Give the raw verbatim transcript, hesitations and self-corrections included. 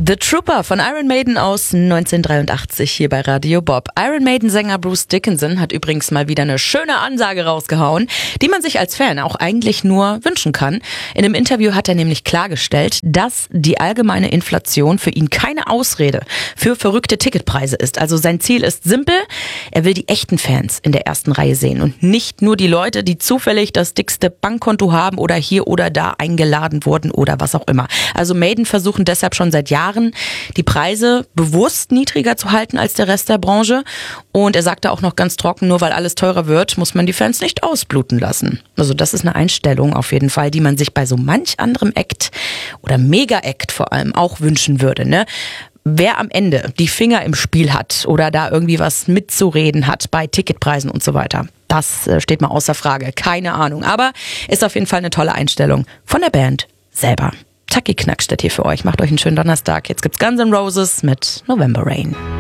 The Trooper von Iron Maiden aus neunzehnhundertdreiundachtzig hier bei Radio Bob. Iron Maiden-Sänger Bruce Dickinson hat übrigens mal wieder eine schöne Ansage rausgehauen, die man sich als Fan auch eigentlich nur wünschen kann. In einem Interview hat er nämlich klargestellt, dass die allgemeine Inflation für ihn keine Ausrede für verrückte Ticketpreise ist. Also sein Ziel ist simpel, er will die echten Fans in der ersten Reihe sehen und nicht nur die Leute, die zufällig das dickste Bankkonto haben oder hier oder da eingeladen wurden oder was auch immer. Also Maiden versuchen deshalb schon seit Jahren die Preise bewusst niedriger zu halten als der Rest der Branche. Und er sagte auch noch ganz trocken, nur weil alles teurer wird, muss man die Fans nicht ausbluten lassen. Also das ist eine Einstellung auf jeden Fall, die man sich bei so manch anderem Act oder Mega-Act vor allem auch wünschen würde, ne? Wer am Ende die Finger im Spiel hat oder da irgendwie was mitzureden hat bei Ticketpreisen und so weiter, das steht mal außer Frage. Keine Ahnung, aber ist auf jeden Fall eine tolle Einstellung von der Band selber. Taki Knackstedt hier für euch. Macht euch einen schönen Donnerstag. Jetzt gibt's Guns N' Roses mit November Rain.